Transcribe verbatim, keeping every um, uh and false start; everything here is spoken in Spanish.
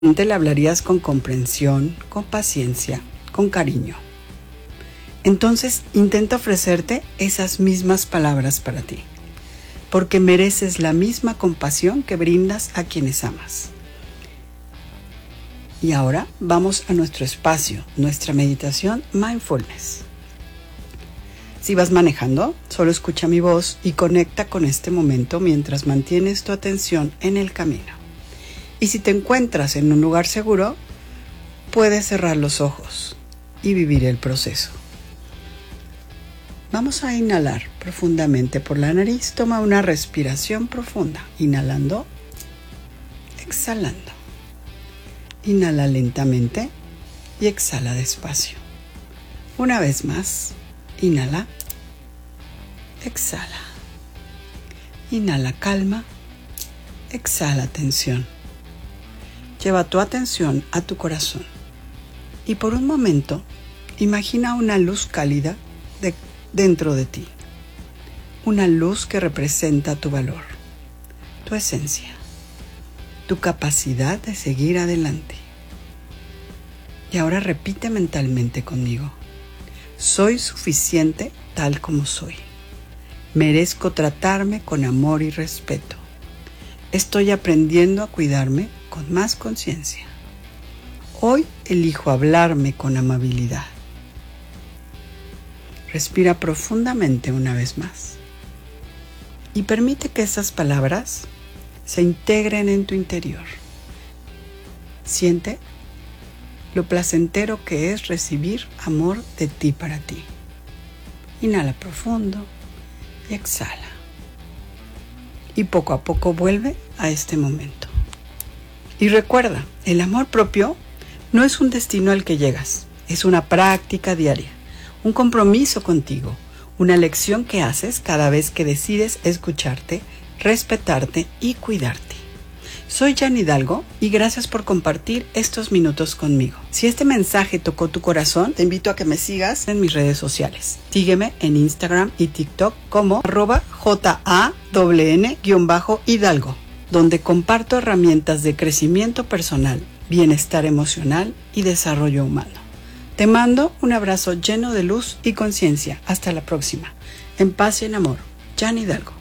le hablarías con comprensión, con paciencia, con cariño. Entonces intenta ofrecerte esas mismas palabras para ti, porque mereces la misma compasión que brindas a quienes amas. Y ahora vamos a nuestro espacio, nuestra meditación Mindfulness. Si vas manejando, solo escucha mi voz y conecta con este momento mientras mantienes tu atención en el camino. Y si te encuentras en un lugar seguro, puedes cerrar los ojos y vivir el proceso. Vamos a inhalar profundamente por la nariz. Toma una respiración profunda, inhalando, exhalando. Inhala lentamente y exhala despacio. Una vez más, inhala, exhala. Inhala calma, exhala tensión. Lleva tu atención a tu corazón y por un momento imagina una luz cálida de, dentro de ti. Una luz que representa tu valor, tu esencia, tu capacidad de seguir adelante. Y ahora repite mentalmente conmigo: soy suficiente tal como soy. Merezco tratarme con amor y respeto. Estoy aprendiendo a cuidarme con más conciencia. Hoy elijo hablarme con amabilidad. Respira profundamente una vez más y permite que esas palabras se integren en tu interior. Siente lo placentero que es recibir amor de ti para ti. Inhala profundo y exhala. Y poco a poco vuelve a este momento. Y recuerda, el amor propio no es un destino al que llegas, es una práctica diaria, un compromiso contigo, una lección que haces cada vez que decides escucharte, respetarte y cuidarte. Soy Jan Hidalgo y gracias por compartir estos minutos conmigo. Si este mensaje tocó tu corazón, te invito a que me sigas en mis redes sociales. Sígueme en Instagram y TikTok como arroba J A N N Hidalgo, donde comparto herramientas de crecimiento personal, bienestar emocional y desarrollo humano. Te mando un abrazo lleno de luz y conciencia. Hasta la próxima. En paz y en amor. Jan Hidalgo.